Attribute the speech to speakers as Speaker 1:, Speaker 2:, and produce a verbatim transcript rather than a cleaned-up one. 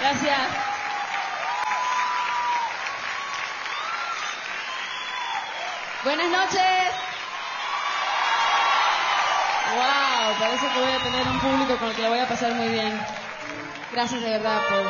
Speaker 1: Gracias. Buenas noches. Wow, parece que voy a tener un público con el que la voy a pasar muy bien. Gracias de verdad por